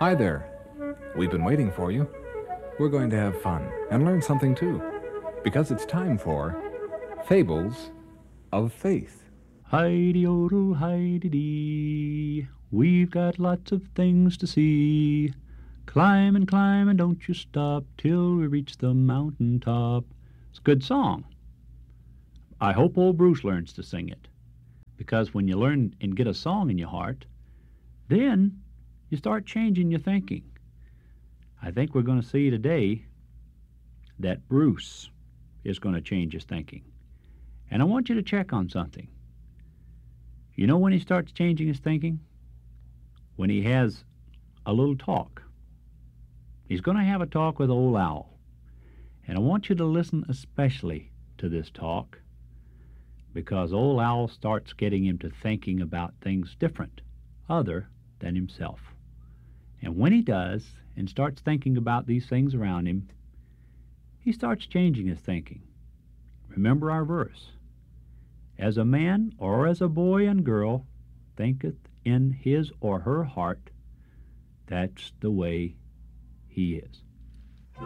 Hi there. We've been waiting for you. We're going to have fun and learn something too, because it's time for Fables of Faith. Heidi-odle, Heidi-dee, we've got lots of things to see. Climb and don't you stop till we reach the mountain top. It's a good song. I hope old Bruce learns to sing it, because when you learn and get a song in your heart, then you start changing your thinking. I think we're going to see today that Bruce is going to change his thinking. And I want you to check on something. You know when he starts changing his thinking? When he has a little talk. He's going to have a talk with Old Owl. And I want you to listen especially to this talk, because Old Owl starts getting him to thinking about things different, other than himself. And when he does, and starts thinking about these things around him, he starts changing his thinking. Remember our verse. As a man or as a boy and girl thinketh in his or her heart, that's the way he is.